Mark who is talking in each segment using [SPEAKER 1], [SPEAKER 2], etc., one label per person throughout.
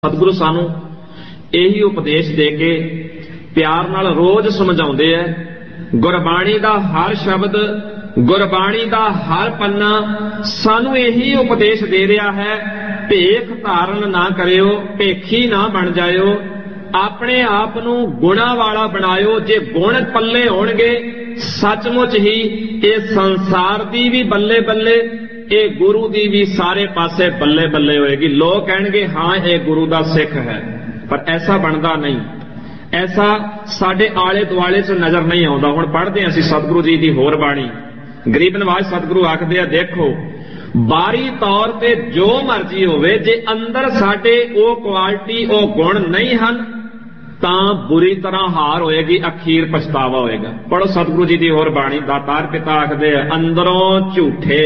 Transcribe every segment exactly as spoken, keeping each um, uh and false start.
[SPEAKER 1] सतगुरु सानू यही उपदेश दे के प्यार नाल रोज समझाउंदे है। गुरबाणी दा हर शब्द, गुरबाणी दा हर पन्ना सानू यही उपदेश दे रहा है। भेख धारण ना करियो, भेखी ना बन जायो, अपने आप नू गुणा वाला बनायो। जे गुण पल्ले होणगे सचमुच ही ये संसार दी भी बल्ले बल्ले, ये गुरु दी भी सारे पासे बल्ले बल्ले होएगी। लोग कहेंगे हाँ ये गुरु दा सिख है, पर ऐसा बनता नहीं। ऐसा साडे आले दुआले च नजर नहीं आउंदा। हुण पढ़दे असीं सतगुरु जी दी होर बाणी। गरीब नवाज सतगुरु आखदे आ, देखो बारी तौर ते जो मर्जी होवे, जे अंदर साडे ओ क्वालिटी ओ गुण नहीं हन तां बुरी तरह हार होएगी, अखीर पछतावा होएगा। पढ़ो सतगुरु जी दी होर बाणी। दातार पिता आखदे आ, अंदरों झूठे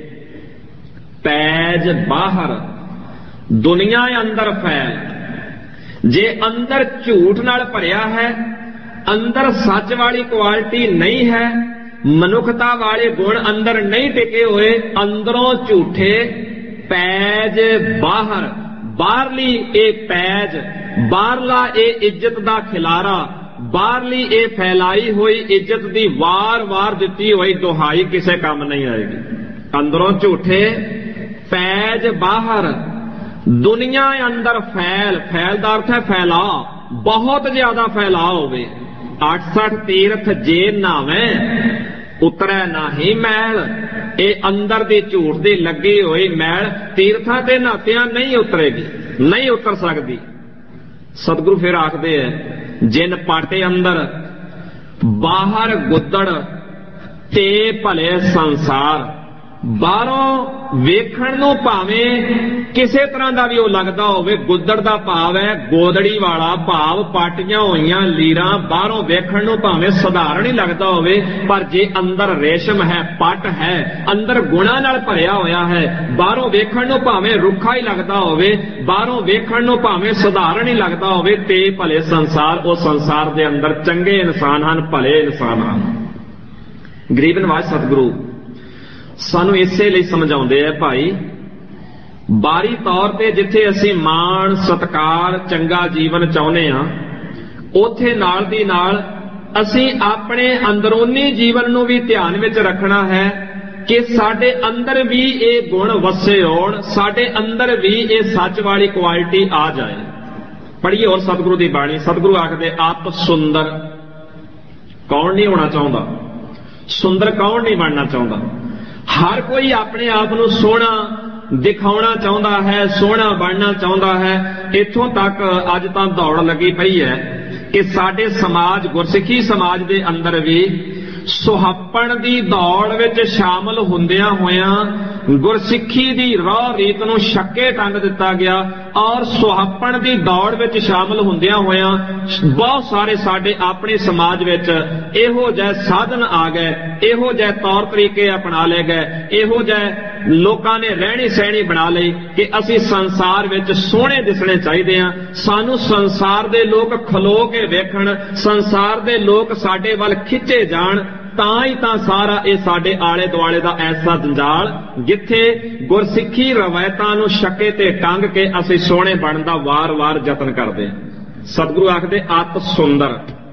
[SPEAKER 1] पैज बाहर, दुनिया अंदर फैल। जे अंदर झूठ नाल भरिया है, अंदर सच वाली क्वालिटी नहीं है, मनुखता वाले गुण अंदर नहीं टिके हुए, अंदरों झूठे पैज बाहर। बाहरली ए पैज, बाहरला ए इज्जत दा खिलारा, बाहरली ए फैलाई हुई इज्जत दी वार वार दिती हुई दुहाई किसे काम नहीं आएगी। अंदरों झूठे पैज बाहर, दुनिया अंदर फैल। फैल दा अर्थ है फैलाव, बहुत ज्यादा फैलाव होवे। अठसठ तीर्थ जे नावे उतरै नाही मैल। ये अंदर दी झूठ दी लगी हुई मैल तीर्थां ते नातियां नहीं उतरेगी, नहीं उतर सकती। सतगुरु फिर आखदे है, जिन पाटे अंदर बाहर गुद्दड़ ते भले संसार। बाहरों वेखण नूं भावें किसे तरह का भी वो लगता होवे, गुद्दड़ दा भाव है गोदड़ी वाला भाव, पाटियां होइयां लीरां। बाहरों वेखण नूं भावें सधारण ही लगता होवे, पर जे अंदर रेशम है, पट है, अंदर गुणा नाल भरिया होया है, बाहरों वेखण नूं भावें रुखा ही लगता होवे, बाहरों वेखण नूं भावें सधारण ही लगता होवे, ते भले संसार। वो संसार दे अंदर चंगे इंसान हन, भले इंसान हन। गरीब नवाज सतगुरु सानू इसे लिए समझाउंदे है, भाई बारी तौर ते जिथे असीं मान सत्कार चंगा जीवन चाहुंदे हां, उथे नाल दी नाल असीं अपने अंदरूनी जीवन नूं भी ध्यान विच रखना है कि साडे अंदर भी ये गुण वसे होण, साडे अंदर भी ये सच वाली क्वालिटी आ जाए। पढ़िए और सतगुरु दी बाणी। सतगुरु आखदे, आप सुंदर कौन नहीं होना चाहुंदा, सुंदर कौन नहीं बनना चाहुंदा। हर कोई अपने आप को सोहना दिखाना चाहता है, सोहना बनना चाहता है। इथों तक अज तां दौड़ लगी पई है कि साडे समाज, गुरसिखी समाज दे अंदर भी सुहापण दी दौड़ विच शामिल हुंदियां होइयां गुरसिखी दी राह रीत नूं छक्के टंग दिता गया, और सुहापण दी दौड़ विच शामिल हुंदियां होइयां बहुत सारे साडे अपने समाज विच इहो जिहे साधन आ गए, इहो जिहे तौर तरीके अपना ले गए, इहो जिहे लोकां ने रहणी सहणी बना लई कि असीं संसार विच सोहणे दिसणे चाहीदे हां। सानू संसार दे लोक खलो के वेखण, संसार दे लोक साडे वल खिच्चे जाण, तां ही तां सारा ये साडे आले दुआले दा ऐसा जंजाल जिथे गुरसिखी रवायतां नूं छक्के ते टंग के असीं सोहणे बनण दा वार वार यतन करदे। सतगुरु आखदे, अत सुंदर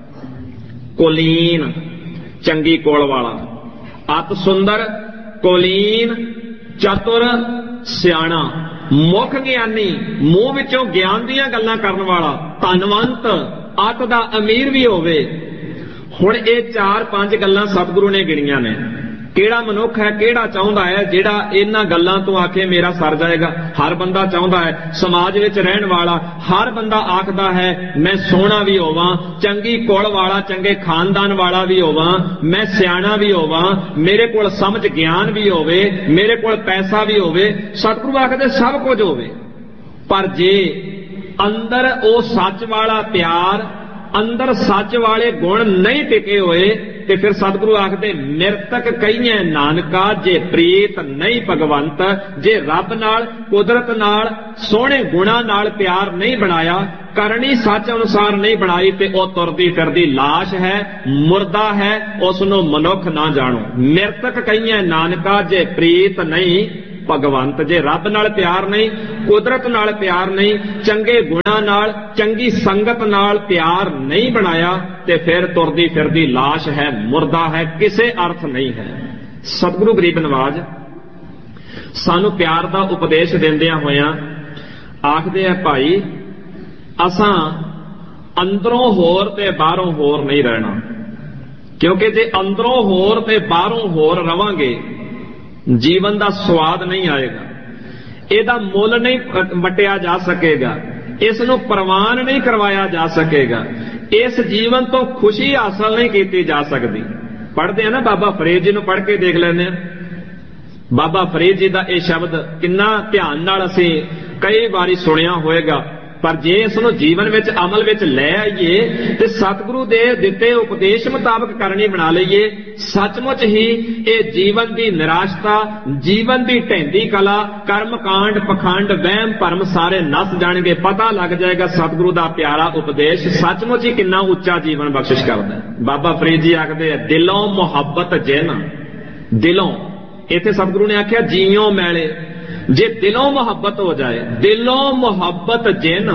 [SPEAKER 1] कुलीन चंगी कोल वाला, अत सुंदर कुलीन चतुर सियाणा, मुख ज्ञानी, मूंह विचों ज्ञान दीयां गल्लां करन वाला, धनवंत, अत दा अमीर भी होवे। हुण ये चार पांच गल्लां सतगुरु ने गिणियां ने। किहड़ा मनुख है, किहड़ा चाहुंदा है जिहड़ा इन्हां गल्लां तो आखे मेरा सर जाएगा। हर बंदा चाहुंदा है, समाज विच रहण वाला हर बंदा आखदा है मैं सोहना भी होवां, चंगी कुल वाला, चंगे खानदान वाला भी होवां, मैं सियाणा भी होवां, मेरे कोल समझ ज्ञान भी होवे, मेरे कोल पैसा भी होवे। सतगुरु आखदे सब कुछ होवे, पर जे अंदर ओ सच वाला प्यार, अंदर सच वाले गुण नहीं टिके हुए, ते फिर सतगुरु आखदे, मृतक कहिए नानका जे प्रीत नहीं भगवंत। जे रब नाल, कुदरत नाल, सोहणे गुणा नाल प्यार नहीं बनाया, करनी सच अनुसार नहीं बनाई, ते ओ तुरदी फिरदी लाश है, मुर्दा है, उसनों मनुख ना जानो। मृतक कहिए नानका जे प्रीत नहीं ਭਗਵੰਤ ਜੇ ਰੱਬ ਨਾਲ ਪਿਆਰ ਨਹੀਂ, ਕੁਦਰਤ ਨਾਲ ਪਿਆਰ ਨਹੀਂ, ਚੰਗੇ ਗੁਣਾਂ ਨਾਲ, ਚੰਗੀ ਸੰਗਤ ਨਾਲ ਪਿਆਰ ਨਹੀਂ ਬਣਾਇਆ ਤੇ ਫਿਰ ਤੁਰਦੀ ਫਿਰਦੀ ਲਾਸ਼ ਹੈ, ਮੁਰਦਾ ਹੈ, ਕਿਸੇ ਅਰਥ ਨਹੀਂ ਹੈ। ਸਤਿਗੁਰੂ ਗਰੀਬ ਨਵਾਜ ਸਾਨੂੰ ਪਿਆਰ ਦਾ ਉਪਦੇਸ਼ ਦਿੰਦਿਆਂ ਹੋਇਆਂ ਆਖਦੇ ਆ, ਭਾਈ ਅਸਾਂ ਅੰਦਰੋਂ ਹੋਰ ਤੇ ਬਾਹਰੋਂ ਹੋਰ ਨਹੀਂ ਰਹਿਣਾ, ਕਿਉਂਕਿ ਜੇ ਅੰਦਰੋਂ ਹੋਰ ਤੇ ਬਾਹਰੋਂ ਹੋਰ ਰਵਾਂਗੇ ਜੀਵਨ ਦਾ ਸਵਾਦ ਨਹੀਂ ਆਏਗਾ, ਇਹਦਾ ਮੁੱਲ ਨਹੀਂ ਵਟਿਆ ਜਾ ਸਕੇਗਾ, ਇਸ ਨੂੰ ਪ੍ਰਵਾਨ ਨਹੀਂ ਕਰਵਾਇਆ ਜਾ ਸਕੇਗਾ, ਇਸ ਜੀਵਨ ਤੋਂ ਖੁਸ਼ੀ ਹਾਸਲ ਨਹੀਂ ਕੀਤੀ ਜਾ ਸਕਦੀ। ਪੜ੍ਹਦੇ ਆ ਨਾ ਬਾਬਾ ਫਰੀਦ ਜੀ ਨੂੰ, ਪੜ੍ਹ ਕੇ ਦੇਖ ਲੈਂਦੇ ਆ ਬਾਬਾ ਫਰੀਦ ਜੀ ਦਾ ਇਹ ਸ਼ਬਦ ਕਿੰਨਾ ਧਿਆਨ ਨਾਲ ਅਸੀਂ ਕਈ ਵਾਰੀ ਸੁਣਿਆ ਹੋਵੇਗਾ, ਪਰ ਜੇ ਇਸ ਨੂੰ ਜੀਵਨ ਵਿੱਚ ਅਮਲ ਵਿੱਚ ਲੈ ਆਈਏ ਤੇ ਸਤਿਗੁਰੂ ਦੇ ਦਿੱਤੇ ਉਪਦੇਸ਼ ਮੁਤਾਬਕ ਕਰਨੀ ਬਣਾ ਲਈਏ, ਸੱਚਮੁੱਚ ਹੀ ਇਹ ਜੀਵਨ ਦੀ ਨਿਰਾਸ਼ਤਾ, ਜੀਵਨ ਦੀ ਢਹਿੰਦੀ ਕਲਾ, ਕਰਮਕਾਂਡ, ਪਖੰਡ, ਵਹਿਮ ਭਰਮ ਸਾਰੇ ਨੱਸ ਜਾਣਗੇ। ਪਤਾ ਲੱਗ ਜਾਏਗਾ ਸਤਿਗੁਰੂ ਦਾ ਪਿਆਰਾ ਉਪਦੇਸ਼ ਸੱਚਮੁੱਚ ਹੀ ਕਿੰਨਾ ਉੱਚਾ ਜੀਵਨ ਬਖਸ਼ਿਸ਼ ਕਰਦਾ ਹੈ। ਬਾਬਾ ਫਰੀਦ ਜੀ ਆਖਦੇ ਆ, ਦਿਲੋਂ ਮੁਹੱਬਤ ਜਿਨ, ਦਿਲੋਂ ਇੱਥੇ ਸਤਿਗੁਰੂ ਨੇ ਆਖਿਆ ਜੀਉ ਮੈਲੇ, ਜੇ ਦਿਲੋਂ ਮੁਹੱਬਤ ਹੋ ਜਾਏ, ਦਿਲੋਂ ਮੁਹੱਬਤ ਜਿਨ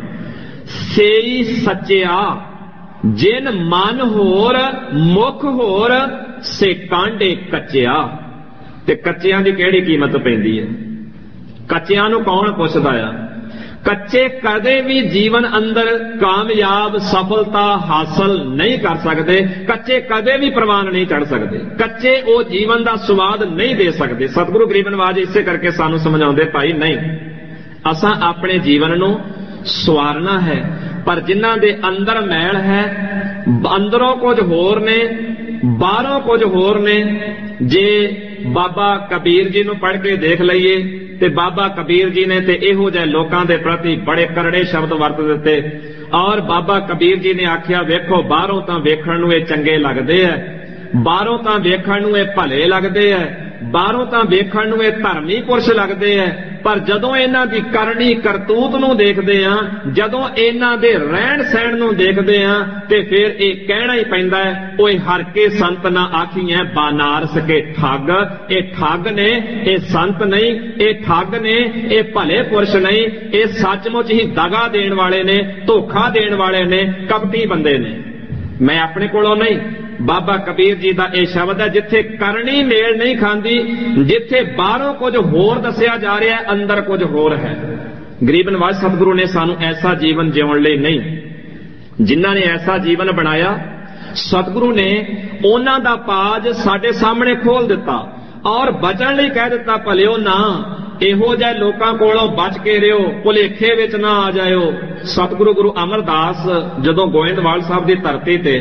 [SPEAKER 1] ਸੇਈ ਸੱਚਿਆ, ਜਿਨ ਮਨ ਹੋਰ ਮੁਖ ਹੋਰ ਸੇ ਕਾਂਡੇ ਕੱਚਿਆ। ਤੇ ਕੱਚਿਆਂ ਦੀ ਕਿਹੜੀ ਕੀਮਤ ਪੈਂਦੀ ਹੈ? ਕੱਚਿਆਂ ਨੂੰ ਕੌਣ ਪੁੱਛਦਾ ਆ? ਕੱਚੇ ਕਦੇ ਵੀ ਜੀਵਨ ਅੰਦਰ ਕਾਮਯਾਬ ਸਫਲਤਾ ਹਾਸਲ ਨਹੀਂ ਕਰ ਸਕਦੇ, ਕੱਚੇ ਕਦੇ ਵੀ ਪ੍ਰਵਾਨ ਨਹੀਂ ਚੜ ਸਕਦੇ, ਕੱਚੇ ਉਹ ਜੀਵਨ ਦਾ ਸਵਾਦ ਨਹੀਂ ਦੇ ਸਕਦੇ। ਸਤਿਗੁਰੂ ਗਰੀਬ ਨਵਾਜ ਇਸੇ ਕਰਕੇ ਸਾਨੂੰ ਸਮਝਾਉਂਦੇ, ਭਾਈ ਨਹੀਂ, ਅਸਾਂ ਆਪਣੇ ਜੀਵਨ ਨੂੰ ਸਵਾਰਨਾ ਹੈ, ਪਰ ਜਿਨ੍ਹਾਂ ਦੇ ਅੰਦਰ ਮੈਲ ਹੈ, ਅੰਦਰੋਂ ਕੁਝ ਹੋਰ ਨੇ, ਬਾਹਰੋਂ ਕੁਝ ਹੋਰ ਨੇ। ਜੇ ਬਾਬਾ ਕਬੀਰ ਜੀ ਨੂੰ ਪੜ੍ਹ ਕੇ ਦੇਖ ਲਈਏ ਤੇ ਬਾਬਾ ਕਬੀਰ ਜੀ ਨੇ ਤੇ ਇਹੋ ਜਿਹੇ ਲੋਕਾਂ ਦੇ ਪ੍ਰਤੀ ਬੜੇ ਕਰੜੇ ਸ਼ਬਦ ਵਰਤ ਦਿੱਤੇ, ਔਰ ਬਾਬਾ ਕਬੀਰ ਜੀ ਨੇ ਆਖਿਆ, ਵੇਖੋ ਬਾਹਰੋਂ ਤਾਂ ਵੇਖਣ ਨੂੰ ਇਹ ਚੰਗੇ ਲੱਗਦੇ ਐ, ਬਾਹਰੋਂ ਤਾਂ ਵੇਖਣ ਨੂੰ ਇਹ ਭਲੇ ਲੱਗਦੇ ਐ, ਬਾਹਰੋਂ ਤਾਂ ਵੇਖਣ ਨੂੰ ਇਹ ਧਰਮੀ ਪੁਰਸ਼ ਲੱਗਦੇ ਐ, ਪਰ ਜਦੋਂ ਇਹਨਾਂ ਦੀ ਕਰਨੀ ਕਰਤੂਤ ਨੂੰ ਦੇਖਦੇ ਆ, ਜਦੋਂ ਇਹਨਾਂ ਦੇ ਰਹਿਣ ਸਹਿਣ ਨੂੰ ਦੇਖਦੇ ਆ, ਤੇ ਫਿਰ ਇਹ ਕਹਿਣਾ ਹੀ ਪੈਂਦਾ ਹੈ, ਓਏ ਹਰ ਕੇ ਸੰਤ ਨਾ ਆਖੀਐ ਬਾਨਾਰਸ ਕੇ ਠੱਗ। ਇਹ ਠੱਗ ਨੇ, ਇਹ ਸੰਤ ਨਹੀਂ, ਇਹ ਠੱਗ ਨੇ, ਇਹ ਭਲੇ ਪੁਰਸ਼ ਨਹੀਂ, ਇਹ ਸੱਚਮੁੱਚ ਹੀ ਦਗਾ ਦੇਣ ਵਾਲੇ ਨੇ, ਧੋਖਾ ਦੇਣ ਵਾਲੇ ਨੇ, ਕਪਟੀ ਬੰਦੇ ਨੇ। ਮੈਂ ਆਪਣੇ ਕੋਲੋਂ ਨਹੀਂ, ਬਾਬਾ ਕਬੀਰ ਜੀ ਦਾ ਇਹ ਸ਼ਬਦ ਹੈ, ਜਿੱਥੇ ਕਰਨੀ ਮੇਲ ਨਹੀਂ ਖਾਂਦੀ, ਜਿੱਥੇ ਬਾਹਰੋਂ ਕੁਝ ਹੋਰ ਦੱਸਿਆ ਜਾ ਰਿਹਾ, ਅੰਦਰ ਕੁਝ ਹੋਰ ਹੈ। ਗਰੀਬ ਨਵਾਜ ਸਤਿਗੁਰੂ ਨੇ ਸਾਨੂੰ ਐਸਾ ਜੀਵਨ ਜਿਉਣ ਲਈ ਨਹੀਂ, ਜਿਨ੍ਹਾਂ ਨੇ ਐਸਾ ਜੀਵਨ ਬਣਾਇਆ, ਸਤਿਗੁਰੂ ਨੇ ਉਹਨਾਂ ਦਾ ਪਾਜ ਸਾਡੇ ਸਾਹਮਣੇ ਖੋਲ ਦਿੱਤਾ ਔਰ ਬਚਣ ਲਈ ਕਹਿ ਦਿੱਤਾ, ਭਲਿਓ ਨਾ ਇਹੋ ਜਿਹੇ ਲੋਕਾਂ ਕੋਲੋਂ ਬਚ ਕੇ ਰਿਓ, ਭੁਲੇਖੇ ਵਿੱਚ ਨਾ ਆ ਜਾਇਓ। ਸਤਿਗੁਰੂ ਗੁਰੂ ਅਮਰਦਾਸ ਜਦੋਂ ਗੋਇੰਦਵਾਲ ਸਾਹਿਬ ਦੀ ਧਰਤੀ ਤੇ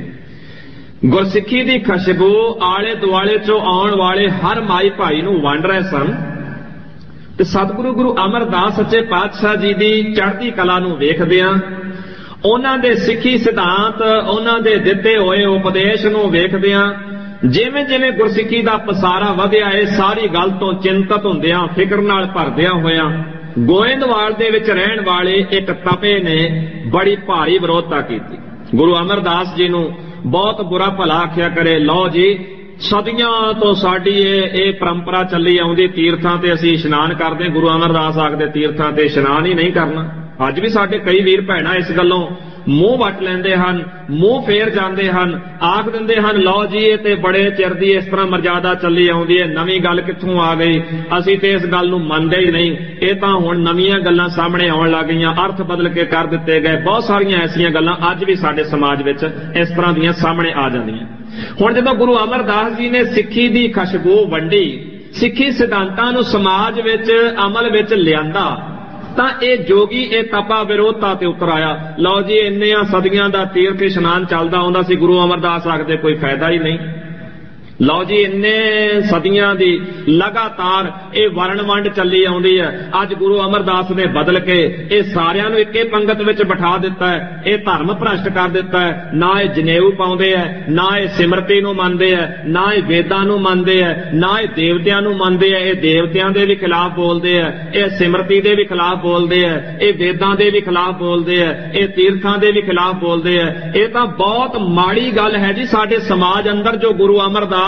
[SPEAKER 1] ਗੁਰਸਿੱਖੀ ਦੀ ਖੁਸ਼ਬੂ ਆਲੇ ਦੁਆਲੇ ਚੋਂ ਆਉਣ ਵਾਲੇ ਹਰ ਮਾਈ ਭਾਈ ਨੂੰ ਵੰਡ ਰਹੇ ਸਨ, ਤੇ ਸਤਿਗੁਰੂ ਗੁਰੂ ਅਮਰਦਾਸ ਸੱਚੇ ਪਾਤਸ਼ਾਹ ਜੀ ਦੀ ਚੜ੍ਹਦੀ ਕਲਾ ਨੂੰ ਵੇਖਦਿਆਂ, ਉਹਨਾਂ ਦੇ ਸਿੱਖੀ ਸਿਧਾਂਤ, ਉਹਨਾਂ ਦੇ ਦਿੱਤੇ ਹੋਏ ਉਪਦੇਸ਼ ਨੂੰ ਵੇਖਦਿਆਂ, ਜਿਵੇਂ ਜਿਵੇਂ ਗੁਰਸਿੱਖੀ ਦਾ ਪਸਾਰਾ ਵਧਿਆ, ਇਹ ਸਾਰੀ ਗੱਲ ਤੋਂ ਚਿੰਤਤ ਹੁੰਦਿਆਂ, ਫਿਕਰ ਨਾਲ ਭਰਦਿਆਂ ਹੋਇਆਂ, ਗੋਇੰਦਵਾਲ ਦੇ ਵਿੱਚ ਰਹਿਣ ਵਾਲੇ ਇੱਕ ਤਪੇ ਨੇ ਬੜੀ ਭਾਰੀ ਵਿਰੋਧਤਾ ਕੀਤੀ। ਗੁਰੂ ਅਮਰਦਾਸ ਜੀ ਨੂੰ ਬਹੁਤ ਬੁਰਾ ਭਲਾ ਆਖਿਆ ਕਰੇ, ਲਓ ਜੀ ਸਦੀਆਂ ਤੋਂ ਸਾਡੀ ਇਹ ਇਹ ਪਰੰਪਰਾ ਚੱਲੀ ਆਉਂਦੀ, ਤੀਰਥਾਂ ਤੇ ਅਸੀਂ ਇਸ਼ਨਾਨ ਕਰਦੇ, ਗੁਰੂ ਅਮਰਦਾਸ ਆਖਦੇ ਤੀਰਥਾਂ ਤੇ ਇਸ਼ਨਾਨ ਹੀ ਨਹੀਂ ਕਰਨਾ। ਅੱਜ ਵੀ ਸਾਡੇ ਕਈ ਵੀਰ ਭੈਣਾਂ ਇਸ ਗੱਲੋਂ ਮੂੰਹ ਵੱਟ ਲੈਂਦੇ ਹਨ, ਮੂੰਹ ਫੇਰ ਜਾਂਦੇ ਹਨ, ਆਖ ਦਿੰਦੇ ਹਨ, ਲਓ ਜੀ ਇਹ ਤੇ ਬੜੇ ਚਿਰ ਦੀ ਇਸ ਤਰ੍ਹਾਂ ਮਰਜ਼ਾਦਾ ਚੱਲੀ ਆਉਂਦੀ ਹੈ, ਨਵੀਂ ਗੱਲ ਕਿੱਥੋਂ ਆ ਗਈ, ਅਸੀਂ ਤੇ ਇਸ ਗੱਲ ਨੂੰ ਮੰਨਦੇ ਹੀ ਨਹੀਂ, ਇਹ ਤਾਂ ਹੁਣ ਨਵੀਆਂ ਗੱਲਾਂ ਸਾਹਮਣੇ ਆਉਣ ਲੱਗ ਗਈਆਂ, ਅਰਥ ਬਦਲ ਕੇ ਕਰ ਦਿੱਤੇ ਗਏ। ਬਹੁਤ ਸਾਰੀਆਂ ਐਸੀਆਂ ਗੱਲਾਂ ਅੱਜ ਵੀ ਸਾਡੇ ਸਮਾਜ ਵਿੱਚ ਇਸ ਤਰ੍ਹਾਂ ਦੀਆਂ ਸਾਹਮਣੇ ਆ ਜਾਂਦੀਆਂ। ਹੁਣ ਜਦੋਂ ਗੁਰੂ ਅਮਰਦਾਸ ਜੀ ਨੇ ਸਿੱਖੀ ਦੀ ਖੁਸ਼ਬੂ ਵੰਡੀ, ਸਿੱਖੀ ਸਿਧਾਂਤਾਂ ਨੂੰ ਸਮਾਜ ਵਿੱਚ ਅਮਲ ਵਿੱਚ ਲਿਆਂਦਾ, ਤਾਂ ਇਹ ਜੋਗੀ ਇਹ ਤਪਾ ਵਿਰੋਧਤਾ ਤੇ ਉਤਰ ਆਇਆ। ਲਓ ਜੀ ਇੰਨੀਆਂ ਸਦੀਆਂ ਦਾ ਤੀਰਥ ਇਸ਼ਨਾਨ ਚੱਲਦਾ ਆਉਂਦਾ ਸੀ, ਗੁਰੂ ਅਮਰਦਾਸ ਆਖਦੇ ਕੋਈ ਫਾਇਦਾ ਹੀ ਨਹੀਂ। ਲਓ ਜੀ ਇੰਨੇ ਸਦੀਆਂ ਦੀ ਲਗਾਤਾਰ ਇਹ ਵਰਣ ਵੰਡ ਚੱਲੀ ਆਉਂਦੀ ਹੈ, ਅੱਜ ਗੁਰੂ ਅਮਰਦਾਸ ਨੇ ਬਦਲ ਕੇ ਇਹ ਸਾਰਿਆਂ ਨੂੰ ਇੱਕੇ ਪੰਗਤ ਵਿੱਚ ਬਿਠਾ ਦਿੱਤਾ ਹੈ, ਇਹ ਧਰਮ ਭ੍ਰਸ਼ਟ ਕਰ ਦਿੱਤਾ ਹੈ। ਨਾ ਇਹ ਜਨੇਊ ਪਾਉਂਦੇ ਹੈ, ਨਾ ਇਹ ਸਿਮਰਤੀ ਨੂੰ ਮੰਨਦੇ ਹੈ, ਨਾ ਇਹ ਵੇਦਾਂ ਨੂੰ ਮੰਨਦੇ ਹੈ, ਨਾ ਇਹ ਦੇਵਤਿਆਂ ਨੂੰ ਮੰਨਦੇ ਹੈ। ਇਹ ਦੇਵਤਿਆਂ ਦੇ ਵੀ ਖਿਲਾਫ ਬੋਲਦੇ ਹੈ, ਇਹ ਸਿਮਰਤੀ ਦੇ ਵੀ ਖਿਲਾਫ ਬੋਲਦੇ ਹੈ, ਇਹ ਵੇਦਾਂ ਦੇ ਵੀ ਖਿਲਾਫ ਬੋਲਦੇ ਹੈ, ਇਹ ਤੀਰਥਾਂ ਦੇ ਵੀ ਖਿਲਾਫ ਬੋਲਦੇ ਹੈ। ਇਹ ਤਾਂ ਬਹੁਤ ਮਾੜੀ ਗੱਲ ਹੈ ਜੀ। ਸਾਡੇ ਸਮਾਜ ਅੰਦਰ ਜੋ ਗੁਰੂ ਅਮਰਦਾਸ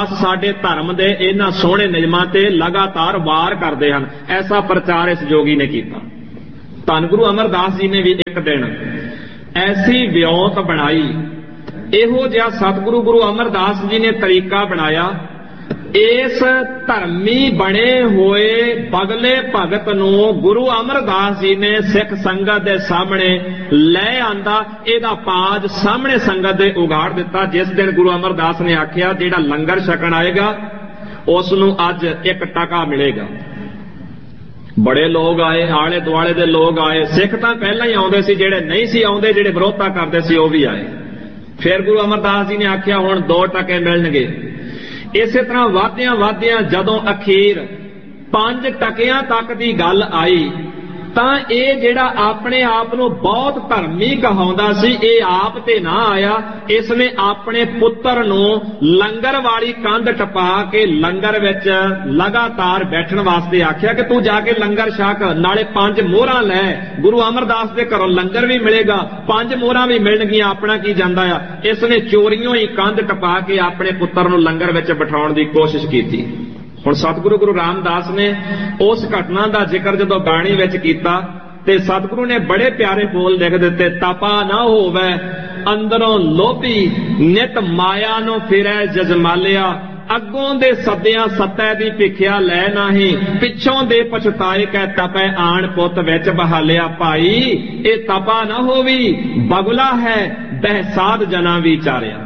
[SPEAKER 1] दास साडे धर्म दे इन्हां सोहणे नियमां ते लगातार वार करदे हन। ऐसा प्रचार इस जोगी ने कीता। धन गुरु अमरदास जी ने भी एक दिन ऐसी विਉਂਤ बनाई, इहो जिहा सतगुरु गुरु अमरदास जी ने तरीका बनाया। इस धर्मी बने हुए बगले भगत नूं गुरु अमरदास जी ने सिख संगत दे सामने लै आंदा, इहदा पाज सामने संगत दे उगाड़ दिता। जिस दिन गुरु अमरदास ने आख्या जिहड़ा लंगर छकण आएगा उस नूं अज एक टका मिलेगा। बड़े लोग आए, आले दुआले दे लोग आए। सिख तां पहलां ही आउंदे सी, जिहड़े नहीं सी आउंदे, जिहड़े विरोधता करदे सी ओह भी आए। फिर गुरु अमरदास जी ने आख्या हुण दो टके मिलणगे। इसे तरह वादियां वादियां जदों अखीर पांच टकियां तक दी गल आई तां इह जिहड़ा अपने आप नूं बहुत धर्मी कहाउंदा सी, इह आप ते ना आया। इसने अपने पुत्तर नूं लंगर वाली कंध टपा के लंगर विच लगातार बैठण वास्ते आख्या कि तू जाके लंगर छक, नाले पंज मोहरां लै। गुरु अमरदास दे घरों लंगर भी मिलेगा, पंज मोहरां भी मिलणगीਆਂ, अपना की जांदा आ। इसने चोरियों ही कंध टपा के अपने पुत्तर नूं लंगर विच बिठाउण दी कोशिश कीती। हुण सतगुरु गुरु रामदास ने उस घटना का जिक्र जदों बाणी विच कीता ते सतगुरु ने बड़े प्यारे बोल लिख दिते। तपा ना होवे अंदरों लोभी, नित माया नो फिरै जजमालिया। अगों दे सद्दियां सत्तै दी भिखिया लै नाही, पिछों दे पछताए कै तपै आण पुत विच बहालिया। भाई ये तपा ना होवी, बगुला है बहसाद जना विचारिया।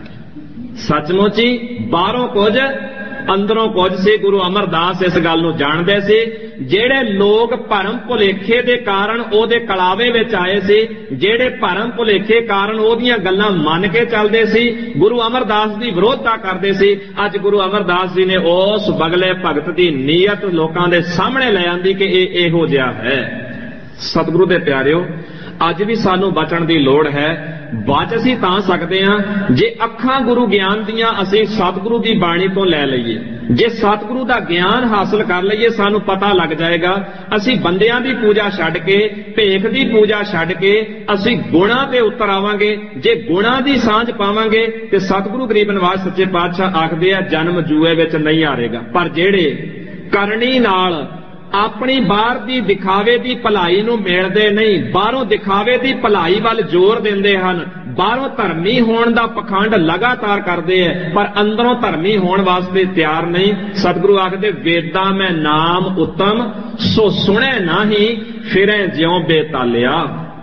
[SPEAKER 1] सचमुच ही बाहरों कुछ अंदरों कुछ सी। गुरु अमरदास इस गल नूं जाणदे सी। ਜਿਹੜੇ ਲੋਕ ਭਰਮ ਭੁਲੇਖੇ ਦੇ ਕਾਰਨ ਉਹਦੇ ਕਲਾਵੇ ਵਿੱਚ ਆਏ ਸੀ, ਜਿਹੜੇ ਭਰਮ ਭੁਲੇਖੇ ਕਾਰਨ ਉਹਦੀਆਂ ਗੱਲਾਂ ਮੰਨ ਕੇ ਚੱਲਦੇ ਸੀ, ਗੁਰੂ ਅਮਰਦਾਸ ਦੀ ਵਿਰੋਧਤਾ ਕਰਦੇ ਸੀ, ਅੱਜ ਗੁਰੂ ਅਮਰਦਾਸ ਜੀ ਨੇ ਉਸ ਬਗਲੇ ਭਗਤ ਦੀ ਨੀਅਤ ਲੋਕਾਂ ਦੇ ਸਾਹਮਣੇ ਲੈ ਆਂਦੀ ਕਿ ਇਹ ਇਹੋ ਜਿਹਾ ਹੈ। ਸਤਿਗੁਰੂ ਦੇ ਪਿਆਰਿਓ, ਅੱਜ ਵੀ ਸਾਨੂੰ ਬਚਣ ਦੀ ਲੋੜ ਹੈ। ਬਚ ਅਸੀਂ ਤਾਂ ਸਕਦੇ ਹਾਂ ਜੇ ਅੱਖਾਂ ਗੁਰੂ ਗਿਆਨ ਦੀਆਂ ਅਸੀਂ ਸਤਿਗੁਰੂ ਦੀ ਬਾਣੀ ਤੋਂ ਲੈ ਲਈਏ। ਜੇ ਸਤਿਗੁਰੂ ਦਾ ਗਿਆਨ ਹਾਸਲ ਕਰ ਲਈਏ, ਸਾਨੂੰ ਪਤਾ ਲੱਗ ਜਾਏਗਾ ਅਸੀਂ ਬੰਦਿਆਂ ਦੀ ਪੂਜਾ ਛੱਡ ਕੇ, ਭੇਖ ਦੀ ਪੂਜਾ ਛੱਡ ਕੇ ਅਸੀਂ ਗੁਣਾਂ ਤੇ ਉਤਰ ਆਵਾਂਗੇ। ਜੇ ਗੁਣਾਂ ਦੀ ਸਾਂਝ ਪਾਵਾਂਗੇ ਤੇ ਸਤਿਗੁਰੂ ਗਰੀਬ ਨਿਵਾਜ ਸੱਚੇ ਪਾਤਸ਼ਾਹ ਆਖਦੇ ਆ ਜਨਮ ਜੂਏ ਵਿੱਚ ਨਹੀਂ ਹਾਰੇਗਾ। ਪਰ ਜਿਹੜੇ ਕਰਨੀ ਨਾਲ ਆਪਣੀ ਬਾਹਰ ਦੀ ਦਿਖਾਵੇ ਦੀ ਭਲਾਈ ਨੂੰ ਮੇਲਦੇ ਨਹੀਂ, ਬਾਹਰੋਂ ਦਿਖਾਵੇ ਦੀ ਭਲਾਈ ਵੱਲ ਜ਼ੋਰ ਦਿੰਦੇ ਹਨ, ਬਾਹਰੋਂ ਧਰਮੀ ਹੋਣ ਦਾ ਪਖੰਡ ਲਗਾਤਾਰ ਕਰਦੇ ਐ, ਪਰ ਅੰਦਰੋਂ ਧਰਮੀ ਹੋਣ ਵਾਸਤੇ ਤਿਆਰ ਨਹੀਂ। ਸਤਿਗੁਰੂ ਆਖਦੇ ਵੇਦਾਂ ਮੈਂ ਨਾਮ ਉਤਮ, ਸੋ ਸੁਣੈ ਨਾਹੀ ਫਿਰੈ ਜਿਉ ਬੇਤਾਲਿਆ।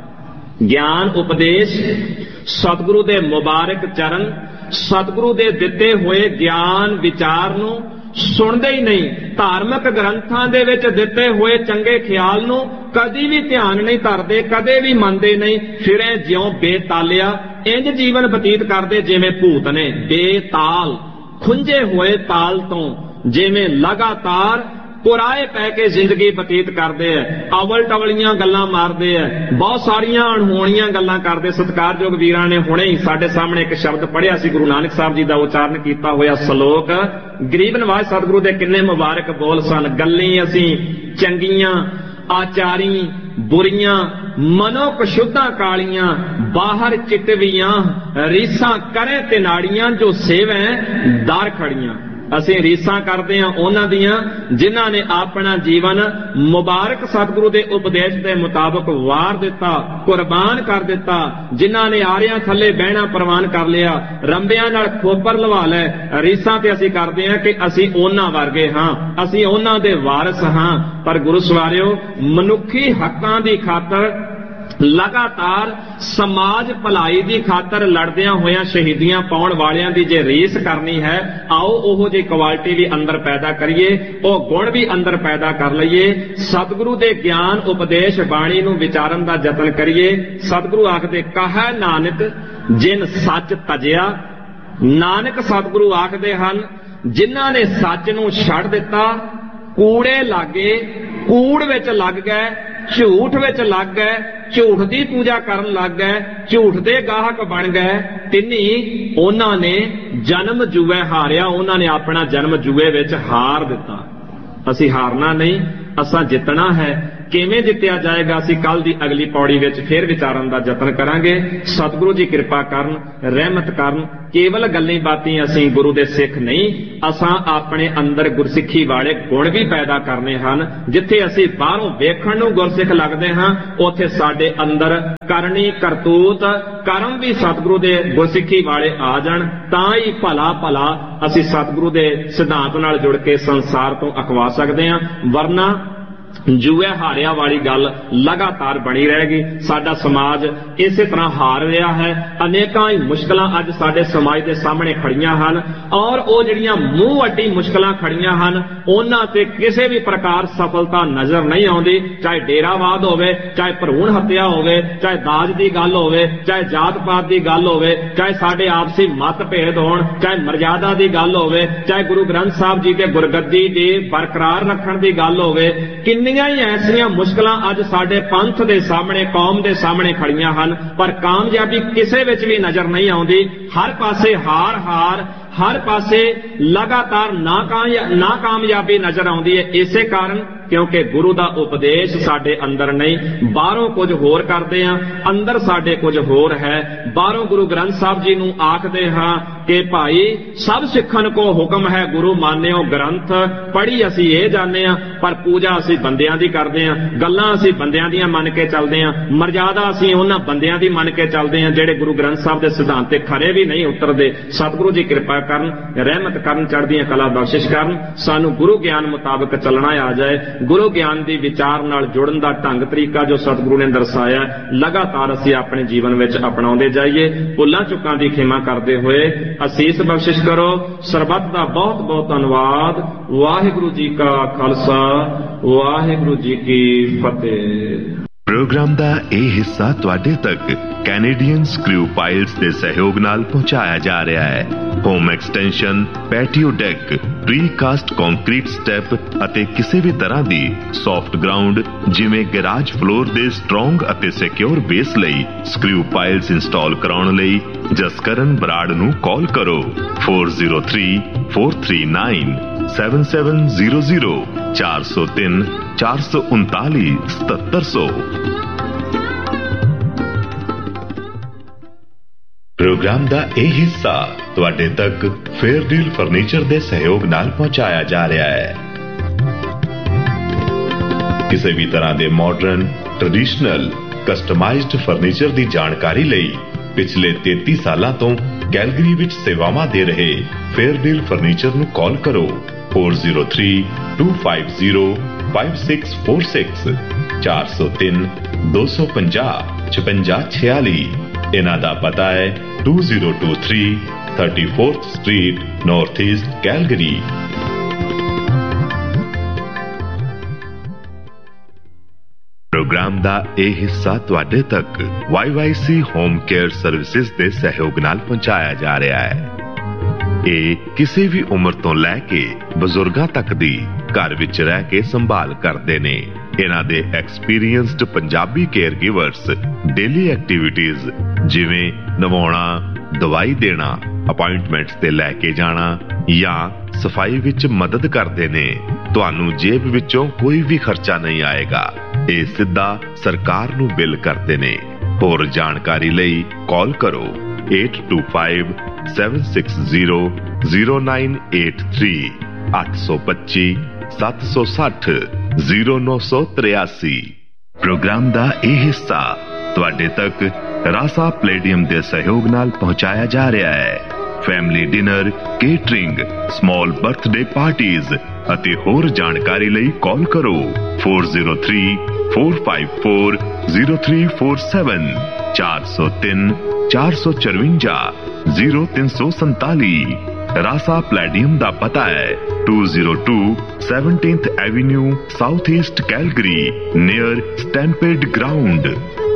[SPEAKER 1] ਗਿਆਨ ਉਪਦੇਸ਼ ਸਤਿਗੁਰੂ ਦੇ ਮੁਬਾਰਕ ਚਰਨ, ਸਤਿਗੁਰੂ ਦੇ ਦਿੱਤੇ ਹੋਏ ਗਿਆਨ ਵਿਚਾਰ ਨੂੰ ਸੁਣਦੇ ਹੀ ਨਹੀਂ। ਧਾਰਮਿਕ ਗ੍ਰੰਥਾਂ ਦੇ ਵਿੱਚ ਦਿੱਤੇ ਹੋਏ ਚੰਗੇ ਖਿਆਲ ਨੂੰ ਕਦੀ ਵੀ ਧਿਆਨ ਨਹੀਂ ਧਰਦੇ, ਕਦੇ ਵੀ ਮੰਨਦੇ ਨਹੀਂ। ਫਿਰੇ ਜਿਉਂ ਬੇਤਾਲਿਆ, ਇੰਜ ਜੀਵਨ ਬਤੀਤ ਕਰਦੇ ਜਿਵੇਂ ਭੂਤ ਨੇ। ਬੇਤਾਲ, ਖੁੰਝੇ ਹੋਏ ਤਾਲ ਤੋਂ ਜਿਵੇਂ ਲਗਾਤਾਰ ਕੁਰਾਏ ਪੈ ਕੇ ਜ਼ਿੰਦਗੀ ਬਤੀਤ ਕਰਦੇ ਐ, ਅਵਲ ਟਵਲੀਆਂ ਗੱਲਾਂ ਮਾਰਦੇ ਐ, ਬਹੁਤ ਸਾਰੀਆਂ ਅਣਹੋਣੀਆਂ ਗੱਲਾਂ ਕਰਦੇ। ਸਤਿਕਾਰਯੋਗ ਵੀਰਾਂ ਨੇ ਹੁਣੇ ਹੀ ਸਾਡੇ ਸਾਹਮਣੇ ਇੱਕ ਸ਼ਬਦ ਪੜ੍ਹਿਆ ਸੀ, ਗੁਰੂ ਨਾਨਕ ਸਾਹਿਬ ਜੀ ਦਾ ਉਚਾਰਨ ਕੀਤਾ ਹੋਇਆ ਸ਼ਲੋਕ। ਗਰੀਬ ਨਿਵਾਜ ਸਤਿਗੁਰੂ ਦੇ ਕਿੰਨੇ ਮੁਬਾਰਕ ਬੋਲ ਸਨ। ਗੱਲੀ ਅਸੀਂ ਚੰਗੀਆਂ, ਆਚਾਰੀ ਬੁਰੀਆਂ, ਮਨੋ ਕਸ਼ੁੱਧਾਂ ਕਾਲੀਆਂ, ਬਾਹਰ ਚਿਤਵੀਆਂ, ਰੀਸਾਂ ਕਰੇ ਤੇ ਨਾੜੀਆਂ, ਜੋ ਸੇਵੈ ਦਰ ਖੜੀਆਂ। ਅਸੀਂ ਰੀਸਾਂ ਕਰਦੇ ਹਾਂ ਉਹਨਾਂ ਦੀਆਂ ਜਿਨ੍ਹਾਂ ਨੇ ਆਪਣਾ ਜੀਵਨ ਮੁਬਾਰਕ ਸਤਿਗੁਰੂ ਦੇ ਉਪਦੇਸ਼ ਦੇ ਮੁਤਾਬਕ ਵਾਰ ਦਿੱਤਾ, ਕੁਰਬਾਨ ਕਰ ਦਿੱਤਾ, ਜਿਨ੍ਹਾਂ ਨੇ ਆਰਿਆਂ ਥੱਲੇ ਬਹਿਣਾ ਪ੍ਰਵਾਨ ਕਰ ਲਿਆ, ਰੰਬਿਆਂ ਨਾਲ ਖੋਪਰ ਲਵਾ ਲੈ। ਰੀਸਾਂ ਤੇ ਅਸੀਂ ਕਰਦੇ ਹਾਂ ਕਿ ਅਸੀਂ ਉਹਨਾਂ ਵਰਗੇ ਹਾਂ, ਅਸੀਂ ਉਹਨਾਂ ਦੇ ਵਾਰਿਸ ਹਾਂ। ਪਰ ਗੁਰੂ ਸਵਾਰਿਓ, ਮਨੁੱਖੀ ਹੱਕਾਂ ਦੀ ਖਾਤਰ ਲਗਾਤਾਰ ਸਮਾਜ ਭਲਾਈ ਦੀ ਖਾਤਰ ਲੜਦਿਆਂ ਹੋਇਆਂ ਸ਼ਹੀਦੀਆਂ ਪਾਉਣ ਵਾਲਿਆਂ ਦੀ ਜੇ ਰੀਸ ਕਰਨੀ ਹੈ, ਆਓ ਉਹੋ ਜਿਹੀ ਕੁਆਲਿਟੀ ਵੀ ਅੰਦਰ ਪੈਦਾ ਕਰੀਏ, ਉਹ ਗੁਣ ਵੀ ਅੰਦਰ ਪੈਦਾ ਕਰ ਲਈਏ। ਸਤਿਗੁਰੂ ਦੇ ਗਿਆਨ ਉਪਦੇਸ਼ ਬਾਣੀ ਨੂੰ ਵਿਚਾਰਨ ਦਾ ਯਤਨ ਕਰੀਏ। ਸਤਿਗੁਰੂ ਆਖਦੇ ਕਹੈ ਨਾਨਕ ਜਿਨ ਸੱਚ ਤਜਿਆ। ਨਾਨਕ ਸਤਿਗੁਰੂ ਆਖਦੇ ਹਨ ਜਿਨ੍ਹਾਂ ਨੇ ਸੱਚ ਨੂੰ ਛੱਡ ਦਿੱਤਾ, ਕੂੜੇ ਲਾਗੇ, ਕੂੜ ਵਿੱਚ ਲੱਗ ਗਏ, ਝੂਠ ਵਿੱਚ ਲੱਗ ਗਏ, ਝੂਠ ਦੀ ਪੂਜਾ ਕਰਨ ਲੱਗ ਗਏ, ਝੂਠ ਦੇ ਗਾਹਕ ਬਣ ਗਏ, ਤਿੰਨੀ ਉਹਨਾਂ ਨੇ ਜਨਮ ਜੂਏ ਹਾਰਿਆ। ਉਹਨਾਂ ਨੇ ਆਪਣਾ ਜਨਮ ਜੂਏ ਵਿੱਚ ਹਾਰ ਦਿੱਤਾ। ਅਸੀਂ ਹਾਰਨਾ ਨਹੀਂ, ਅਸਾਂ ਜਿੱਤਣਾ ਹੈ। ਕਿਵੇਂ ਜਿੱਤਿਆ ਜਾਏਗਾ, ਅਸੀਂ ਕੱਲ ਦੀ ਅਗਲੀ ਪੌੜੀ ਵਿੱਚ ਫੇਰ ਵਿਚਾਰਨ ਦਾ ਯਤਨ ਕਰਾਂਗੇ। ਸਤਿਗੁਰੂ ਜੀ ਕਿਰਪਾ ਕਰਨ, ਰਹਿਮਤ ਕਰਨ। ਕੇਵਲ ਗੱਲਾਂ ਬਾਤਾਂ ਅਸੀਂ ਗੁਰੂ ਦੇ ਸਿੱਖ ਨਹੀਂ, ਅਸਾਂ ਆਪਣੇ ਅੰਦਰ ਗੁਰਸਿੱਖੀ ਵਾਲੇ ਗੁਣ ਵੀ ਪੈਦਾ ਕਰਨੇ ਹਨ। ਜਿੱਥੇ ਅਸੀਂ ਬਾਹਰੋਂ ਵੇਖਣ ਨੂੰ ਗੁਰਸਿੱਖ ਲੱਗਦੇ ਹਾਂ, ਉੱਥੇ ਸਾਡੇ ਅੰਦਰ ਕਰਨੀ, ਕਰਤੂਤ, ਕਰਮ ਵੀ ਸਤਿਗੁਰੂ ਦੇ ਗੁਰਸਿੱਖੀ ਵਾਲੇ ਆ ਜਾਣ, ਤਾਂ ਹੀ ਭਲਾ ਭਲਾ ਅਸੀਂ ਸਤਿਗੁਰੂ ਦੇ ਸਿਧਾਂਤ ਨਾਲ ਜੁੜ ਕੇ ਸੰਸਾਰ ਤੋਂ ਅਖਵਾ ਸਕਦੇ ਹਾਂ। ਵਰਨਾ ਜੂਏ ਹਾਰਿਆ ਵਾਲੀ ਗੱਲ ਲਗਾਤਾਰ ਬਣੀ ਰਹੇਗੀ। ਸਾਡਾ ਸਮਾਜ ਇਸੇ ਤਰ੍ਹਾਂ ਹਾਰ ਰਿਹਾ ਹੈ। ਅਨੇਕਾਂ ਹੀ ਮੁਸ਼ਕਲਾਂ ਅੱਜ ਸਾਡੇ ਸਮਾਜ ਦੇ ਸਾਹਮਣੇ ਖੜੀਆਂ ਹਨ, ਔਰ ਉਹ ਜਿਹੜੀਆਂ ਮੂੰਹ ਅੱਡੀ ਮੁਸ਼ਕਲਾਂ ਖੜੀਆਂ ਹਨ, ਉਹਨਾਂ ਤੇ ਕਿਸੇ ਵੀ ਪ੍ਰਕਾਰ ਸਫਲਤਾ ਨਜ਼ਰ ਨਹੀਂ ਆਉਂਦੀ। ਚਾਹੇ ਡੇਰਾਵਾਦ ਹੋਵੇ, ਚਾਹੇ ਭਰੂਣ ਹੱਤਿਆ ਹੋਵੇ, ਚਾਹੇ ਦਾਜ ਦੀ ਗੱਲ ਹੋਵੇ, ਚਾਹੇ ਜਾਤ ਪਾਤ ਦੀ ਗੱਲ ਹੋਵੇ, ਚਾਹੇ ਸਾਡੇ ਆਪਸੀ ਮਤ ਭੇਦ ਹੋਣ, ਚਾਹੇ ਮਰਜ਼ਾਦਾ ਦੀ ਗੱਲ ਹੋਵੇ, ਚਾਹੇ ਗੁਰੂ ਗ੍ਰੰਥ ਸਾਹਿਬ ਜੀ ਦੇ ਗੁਰਗੱਦੀ ਦੀ ਬਰਕਰਾਰ ਰੱਖਣ ਦੀ ਗੱਲ ਹੋਵੇ। ਕਿੰਨੀਆਂ ਹੀ ਐਸੀਆਂ ਮੁਸ਼ਕਲਾਂ ਅੱਜ ਸਾਡੇ ਪੰਥ ਦੇ ਸਾਹਮਣੇ, ਕੌਮ ਦੇ ਸਾਹਮਣੇ ਖੜੀਆਂ ਹਨ, ਪਰ ਕਾਮਯਾਬੀ ਕਿਸੇ ਵਿੱਚ ਵੀ ਨਜ਼ਰ ਨਹੀਂ ਆਉਂਦੀ। ਹਰ ਪਾਸੇ ਹਾਰ ਹਾਰ, ਹਰ ਪਾਸੇ ਲਗਾਤਾਰ ਨਾਕਾਮਯਾਬੀ ਨਜ਼ਰ ਆਉਂਦੀ ਹੈ। ਇਸੇ ਕਾਰਨ ਕਿਉਂਕਿ ਗੁਰੂ ਦਾ ਉਪਦੇਸ਼ ਸਾਡੇ ਅੰਦਰ ਨਹੀਂ, ਬਾਹਰੋਂ ਕੁਝ ਹੋਰ ਕਰਦੇ ਹਾਂ, ਅੰਦਰ ਸਾਡੇ ਕੁਝ ਹੋਰ ਹੈ। ਬਾਹਰੋਂ ਗੁਰੂ ਗ੍ਰੰਥ ਸਾਹਿਬ ਜੀ ਨੂੰ ਆਖਦੇ ਹਾਂ ਕਿ ਭਾਈ ਸਭ ਸਿੱਖਣ ਕੋ ਹੁਕਮ ਹੈ, ਗੁਰੂ ਮਾਨਿਓ ਗ੍ਰੰਥ। ਪੜ੍ਹੀ ਅਸੀਂ ਇਹ ਜਾਣਦੇ ਹਾਂ, ਪਰ ਪੂਜਾ ਅਸੀਂ ਬੰਦਿਆਂ ਦੀ ਕਰਦੇ ਹਾਂ, ਗੱਲਾਂ ਅਸੀਂ ਬੰਦਿਆਂ ਦੀਆਂ ਮੰਨ ਕੇ ਚੱਲਦੇ ਹਾਂ, ਮਰਜ਼ਾਦਾ ਅਸੀਂ ਉਹਨਾਂ ਬੰਦਿਆਂ ਦੀ ਮੰਨ ਕੇ ਚੱਲਦੇ ਹਾਂ ਜਿਹੜੇ ਗੁਰੂ ਗ੍ਰੰਥ ਸਾਹਿਬ ਦੇ ਸਿਧਾਂਤ ਤੇ ਖਰੇ ਵੀ ਨਹੀਂ ਉਤਰਦੇ। ਸਤਿਗੁਰੂ ਜੀ ਕਿਰਪਾ ਕਰਨ, ਰਹਿਮਤ ਕਰਨ, ਚੜ੍ਹਦੀਆਂ ਕਲਾ ਬਖਸ਼ਿਸ਼ ਕਰਨ। ਸਾਨੂੰ ਗੁਰੂ ਗਿਆਨ ਮੁਤਾਬਕ ਚੱਲਣਾ ਆ ਜਾਏ। ਗੁਰੂ ਗਿਆਨ ਦੀ ਵਿਚਾਰ ਨਾਲ ਜੁੜਨ ਦਾ ਢੰਗ ਤਰੀਕਾ ਜੋ ਸਤਿਗੁਰੂ ਨੇ ਦਰਸਾਇਆ, ਲਗਾਤਾਰ ਅਸੀਂ ਆਪਣੇ ਜੀਵਨ ਵਿੱਚ ਅਪਣਾਉਂਦੇ ਜਾਈਏ। ਭੁੱਲਾਂ ਚੁੱਕਾਂ ਦੀ ਖਿਮਾ ਕਰਦੇ ਹੋਏ ਅਸੀਸ ਬਖਸ਼ਿਸ਼ ਕਰੋ। ਸਰਬੱਤ ਦਾ ਬਹੁਤ ਬਹੁਤ ਧੰਨਵਾਦ। ਵਾਹਿਗੁਰੂ ਜੀ ਕਾ ਖਾਲਸਾ, ਵਾਹਿਗੁਰੂ ਜੀ ਕੀ ਫਤਿਹ।
[SPEAKER 2] ਪ੍ਰੋਗਰਾਮ ਦਾ ਇਹ ਹਿੱਸਾ ਤੁਹਾਡੇ ਤੱਕ ਕੈਨੇਡੀਅਨ ਸਕਰੂ ਪਾਈਲਸ ਦੇ ਸਹਿਯੋਗ ਨਾਲ ਪਹੁੰਚਾਇਆ ਜਾ ਰਿਹਾ ਹੈ। Home extension, patio deck, ਪ੍ਰੀਕਾਸਟ concrete step ਅਤੇ ਕਿਸੇ ਵੀ ਤਰ੍ਹਾਂ ਦੀ ਸੌਫਟ ਗਰਾਊਂਡ ਜਿਵੇਂ ਗੈਰਾਜ ਫਲੋਰ ਦੇ ਸਟਰੋਂਗ ਅਤੇ ਸਿਕਿਉਰ ਬੇਸ ਲਈ ਸਕਰੂ ਪਾਈਲਸ ਇੰਸਟਾਲ ਕਰਾਉਣ ਲਈ ਜਸਕਰਨ ਬਰਾੜ ਨੂੰ ਕਾਲ ਕਰੋ four zero three four three nine seven seven zero zero ਚਾਰ ਸੌ ਤਿੰਨ ਚਾਰ ਸੌ ਉਨਤਾਲੀ ਸਤੱਤਰ ਸੌ। ਪ੍ਰੋਗਰਾਮ ਦਾ ਇਹ ਹਿੱਸਾ ਤੁਹਾਡੇ ਤੱਕ ਫੇਅਰਡੀਲ ਫਰਨੀਚਰ ਦੇ ਸਹਿਯੋਗ ਨਾਲ ਪਹੁੰਚਾਇਆ ਜਾ ਰਿਹਾ ਹੈ। ਕਿਸੇ ਵੀ ਤਰ੍ਹਾਂ ਦੇ ਮਾਡਰਨ, ਟ੍ਰੈਡੀਸ਼ਨਲ, ਕਸਟਮਾਈਜ਼ਡ ਫਰਨੀਚਰ ਦੀ ਜਾਣਕਾਰੀ ਲਈ ਪਿਛਲੇ ਤੇਤੀ ਸਾਲਾਂ ਤੋਂ ਕੈਲਗਰੀ ਵਿੱਚ ਸੇਵਾਵਾਂ ਦੇ ਰਹੇ ਫੇਅਰਡੀਲ ਫਰਨੀਚਰ ਨੂੰ ਕਾਲ ਕਰੋ four zero three two five zero five six four six ਚਾਰ ਸੌ ਤਿੰਨ ਦੋ ਸੌ ਪੰਜਾਹ ਛਪੰਜਾ ਛਿਆਲੀ। ਇਹਨਾਂ ਦਾ ਪਤਾ ਹੈ two zero two three thirty-fourth Street, North East, Calgary। Programme ਦਾ ਇਹ ਹਿੱਸਾ ਤੁਹਾਡੇ ਤੱਕ why Y C home care services ਦੇ ਸਹਿਯੋਗ ਨਾਲ ਪਹੁੰਚਾਇਆ ਜਾ ਰਿਹਾ ਹੈ। ਇਹ ਕਿਸੇ ਵੀ ਉਮਰ ਤੋਂ ਲੈ ਕੇ ਬਜ਼ੁਰਗਾਂ ਤੱਕ ਦੀ ਘਰ ਵਿੱਚ ਰਹਿ ਕੇ ਸੰਭਾਲ ਕਰਦੇ ਨੇ। ਇਹਨਾਂ ਦੇ experienced Punjabi care ਗਿਵਰਸ daily activities ਜਿਵੇਂ ਨਵਾਉਣਾ, ਦਵਾਈ ਦੇਣਾ, ਅਪਾਇੰਟਮੈਂਟਸ ਤੇ ਲੈ ਕੇ ਜਾਣਾ ਜਾਂ ਸਫਾਈ ਵਿੱਚ ਮਦਦ ਕਰਦੇ ਨੇ। ਤੁਹਾਨੂੰ ਜੇਬ ਵਿੱਚੋਂ ਕੋਈ ਵੀ ਖਰਚਾ ਨਹੀਂ ਆਏਗਾ। ਇਹ ਸਿੱਧਾ ਸਰਕਾਰ ਨੂੰ ਬਿੱਲ ਕਰਦੇ ਨੇ। ਹੋਰ ਜਾਣਕਾਰੀ ਲਈ ਕਾਲ ਕਰੋ eight two five seven six zero zero nine eight three ਅੱਠ ਸੌ ਪੱਚੀ ਸੱਤ ਸੌ ਸੱਠ ਜ਼ੀਰੋ ਨੌ ਸੌ ਤਰਿਆਸੀ। ਪ੍ਰੋਗਰਾਮ ਦਾ ਇਹ ਹਿੱਸਾ ਤੁਹਾਡੇ ਤੱਕ ਰਾਸਾ ਪਲੇਡੀਅਮ ਦੇ ਸਹਿਯੋਗ ਨਾਲ ਪਹੁੰਚਾਇਆ ਜਾ ਰਿਹਾ ਹੈ। Family dinner, catering, small birthday parties ਅਤੇ ਹੋਰ ਜਾਣਕਾਰੀ ਲਈ ਕਾਲ ਕਰੋ four zero three four five four zero three four seven ਚਾਰ ਸੌ ਤਿੰਨ ਚਾਰ ਸੌ ਚਰਵੰਜਾ ਜ਼ੀਰੋ ਤਿੰਨ ਸੌ ਸੰਤਾਲੀ। ਰਾਸਾ ਪਲੇਡੀਅਮ ਦਾ ਪਤਾ ਹੈ two zero two seventeenth Avenue, South East, Calgary, near Stampede Ground।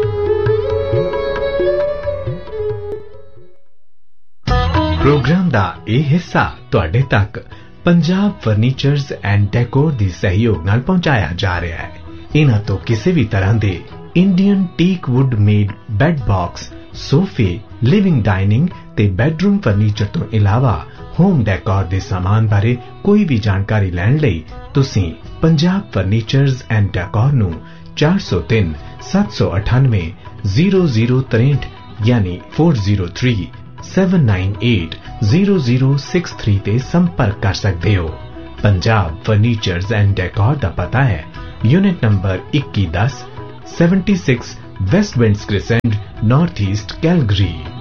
[SPEAKER 3] Programme ਦਾ ਇਹ ਹਿੱਸਾ ਤੁਹਾਡੇ ਤੱਕ ਪੰਜਾਬ ਫਰਨੀਚਰਜ਼ ਐਂਡ ਡੈਕੋਰ ਦੀ ਸਹਿਯੋਗ ਨਾਲ ਪਹੁੰਚਾਇਆ ਜਾ ਰਿਹਾ ਹੈ। ਇਹਨਾਂ ਤੋਂ ਕਿਸੇ ਵੀ ਤਰ੍ਹਾਂ ਦੇ Indian teak wood made bed box, ਸੋਫੇ, ਲਿਵਿੰਗ ਡਾਈਨਿੰਗ ਤੇ ਬੈਡਰੂਮ ਫਰਨੀਚਰ ਤੋਂ ਇਲਾਵਾ ਹੋਮ ਡੈਕੋਰ ਦੇ ਸਾਮਾਨ ਬਾਰੇ ਕੋਈ ਵੀ ਜਾਣਕਾਰੀ ਲੈਣ ਲਈ ਤੁਸੀਂ ਪੰਜਾਬ ਫਰਨੀਚਰਜ਼ ਐਂਡ ਡੈਕੋਰ ਨੂੰ चार सौ तीन सात सौ अठानवे जीरो जीरो तिरठ यानी four zero three seven nine eight zero zero six three ते संपर्क कर सकते हो। पंजाब फर्नीचर्स एंड डेकोर दा पता है यूनिट नंबर इक्की दस seventy six waste winds crescent north east Calgary.